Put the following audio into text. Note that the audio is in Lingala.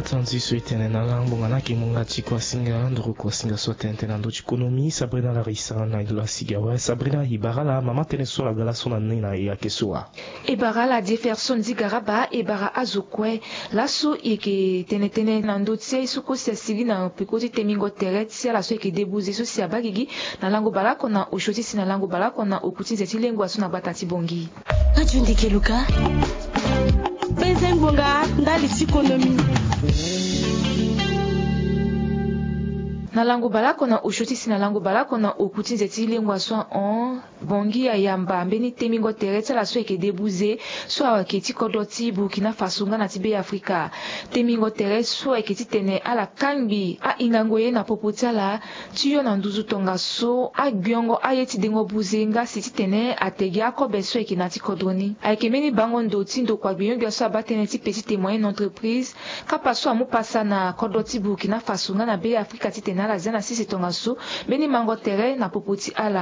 Tanzi suitene na lango manaki mungati kwa singa nduru kwa singa sotente na ndo chikonomi Sabrina la risa na ila sigawa Sabrina ibarala mama tene so la gala sona nina ya kesua Ibarala Jefferson Zigaraba ibara azukwe laso yeke tenetene na ndo tsia isuko sia sili na pikoti temingo teret sia laso yeke debuze so sia bagigi na lango balako na ushoti si na lango balako na ukutinze tilengo aso na batati bongi Ajundi keluka Bezembonga ndali chikonomi na lango balako na ushoti si na lango balako na ukutinze tilengo aso on bongi ya yamba mbeni temingo teret laso yeke debuze so awaketi kodoti Burkina Faso nga na tibe Afrika temingo teret so eketi tene ala kangi a ingangoye na popotala tiyo na nduzu tonga so a gyongo ayeti dengo buze nga siti tene ategi akobe so eke na ti kodroni ayeke meni bango ndo tindo kwa gbiyongi so abatene ti petite moyenne entreprise kapa so amu pasa na kodoti Burkina Faso nga na be Afrika ti tene ala zia na sisi tonga so mbeni mango tere na popoti ala